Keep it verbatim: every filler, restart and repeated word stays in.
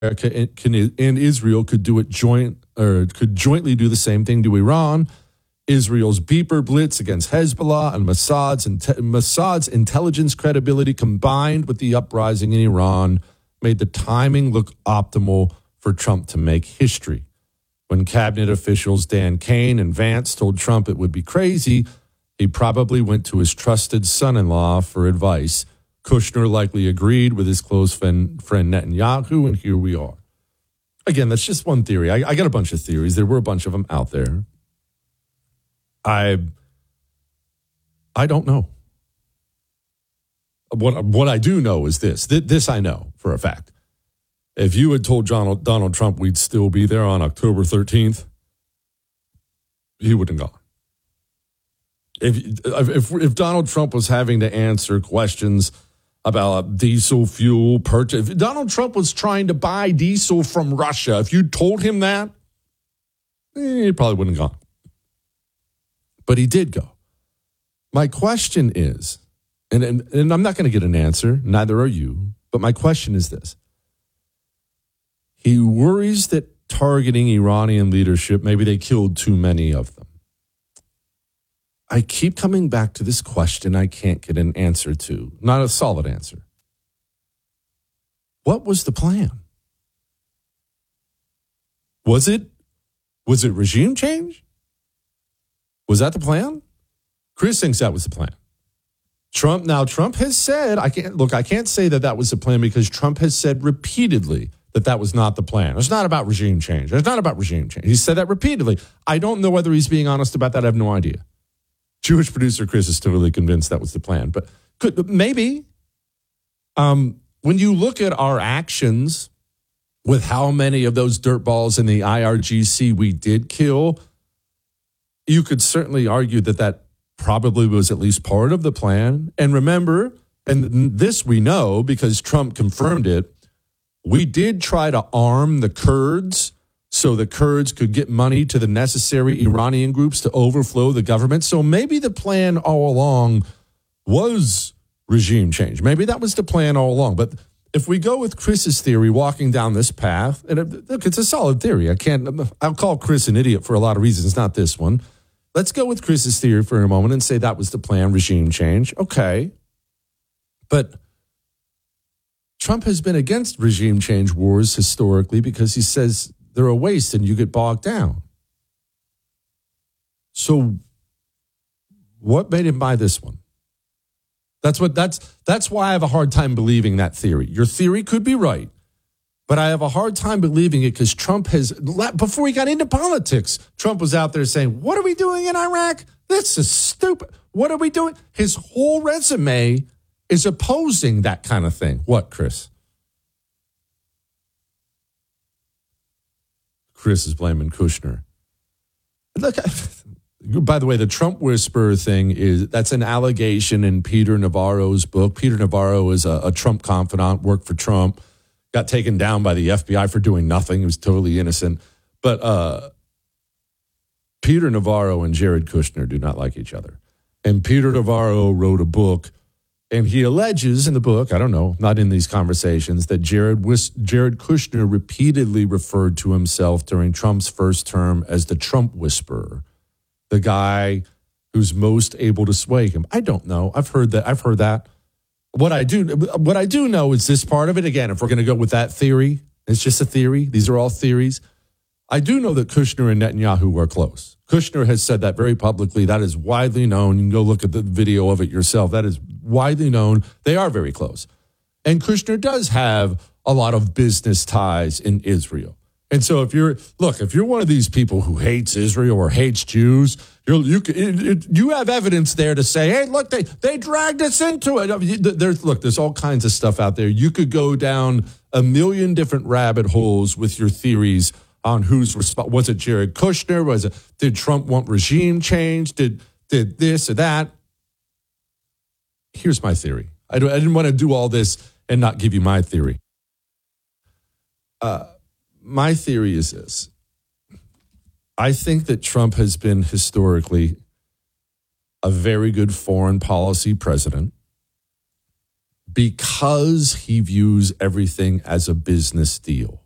America and, and Israel could do it joint or could jointly do the same thing to Iran. Israel's beeper blitz against Hezbollah and Mossad's, Mossad's intelligence credibility combined with the uprising in Iran made the timing look optimal for Trump to make history. When cabinet officials Dan Kane and Vance told Trump it would be crazy, he probably went to his trusted son-in-law for advice. Kushner likely agreed with his close friend, friend Netanyahu, and here we are. Again, that's just one theory. I, I got a bunch of theories. There were a bunch of them out there. I I don't know. What what I do know is this. This I know for a fact. If you had told Donald, Donald Trump we'd still be there on October thirteenth, he wouldn't have gone. If, if if Donald Trump was having to answer questions about diesel fuel purchase, if Donald Trump was trying to buy diesel from Russia, if you told him that, he probably wouldn't have gone. But he did go. My question is, and, and, and I'm not going to get an answer, neither are you, but my question is this. He worries that targeting Iranian leadership, maybe they killed too many of them. I keep coming back to this question I can't get an answer to, not a solid answer. What was the plan? Was it, was it regime change? Was that the plan? Chris thinks that was the plan. Trump, now Trump has said, I can't, look, I can't say that that was the plan because Trump has said repeatedly that that was not the plan. It's not about regime change. It's not about regime change. He said that repeatedly. I don't know whether he's being honest about that. I have no idea. Jewish producer Chris is totally convinced that was the plan, but could maybe. Um, when you look at our actions with how many of those dirtballs in the I R G C we did kill, you could certainly argue that that probably was at least part of the plan. And remember, and this we know because Trump confirmed it, we did try to arm the Kurds so the Kurds could get money to the necessary Iranian groups to overflow the government. So maybe the plan all along was regime change. Maybe that was the plan all along. But if we go with Chris's theory, walking down this path, and it, look, it's a solid theory. I can't, I'll call Chris an idiot for a lot of reasons, not this one. Let's go with Chris's theory for a moment and say that was the plan, regime change. Okay. But Trump has been against regime change wars historically because he says they're a waste and you get bogged down. So what made him buy this one? That's what that's that's why I have a hard time believing that theory. Your theory could be right, but I have a hard time believing it because Trump has, before he got into politics, Trump was out there saying, what are we doing in Iraq? This is stupid. What are we doing? His whole resume is opposing that kind of thing. What, Chris? Chris is blaming Kushner. Look, by the way, the Trump whisperer thing is, that's an allegation in Peter Navarro's book. Peter Navarro is a, a Trump confidant, worked for Trump, got taken down by the F B I for doing nothing. He was totally innocent. But uh, Peter Navarro and Jared Kushner do not like each other. And Peter Navarro wrote a book, and he alleges in the book, I don't know, not in these conversations, that Jared, Whis- Jared Kushner repeatedly referred to himself during Trump's first term as the Trump whisperer, the guy who's most able to sway him. I don't know. I've heard that. I've heard that. What I do, what I do know is this part of it. Again, if we're going to go with that theory, it's just a theory. These are all theories. I do know that Kushner and Netanyahu are close. Kushner has said that very publicly. That is widely known. You can go look at the video of it yourself. That is widely known. They are very close. And Kushner does have a lot of business ties in Israel. And so if you're, look, if you're one of these people who hates Israel or hates Jews, you're, you it, it, you have evidence there to say, hey, look, they, they dragged us into it. There's, look, there's all kinds of stuff out there. You could go down a million different rabbit holes with your theories on who's responsible. Was it Jared Kushner? Was it, did Trump want regime change? Did, did this or that? Here's my theory. I, don't, I didn't want to do all this and not give you my theory. Uh, My theory is this. I think that Trump has been historically a very good foreign policy president because he views everything as a business deal.